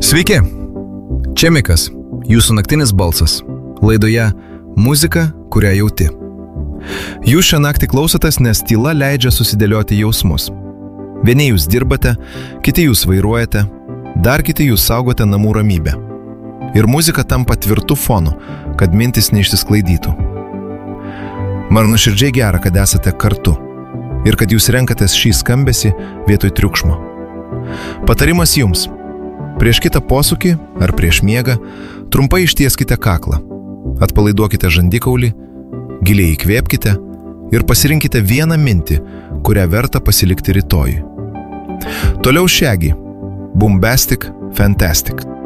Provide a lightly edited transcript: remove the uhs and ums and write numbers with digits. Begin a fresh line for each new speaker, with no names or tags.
Sveiki, čia Mikas, jūsų naktinis balsas, laidoje Muzika, kurią jauti. Jūs šią naktį klausotės, nes tyla leidžia susidėlioti jausmus. Vieni jūs dirbate, kiti jūs vairuojate, dar kiti jūs saugote namų ramybę. Ir muzika tampa tvirtų fonu, kad mintis neišsisklaidytų. Man nuoširdžiai gera, kad esate kartu ir kad jūs renkatės šį skambesį vietoj triukšmo. Patarimas jums. Prieš kitą posūkį ar prieš miegą trumpai ištieskite kaklą, atpalaiduokite žandikaulį, giliai įkvėpkite ir pasirinkite vieną mintį, kurią verta pasilikti rytojui. Toliau Shaggy, Bombastic, Fantastic.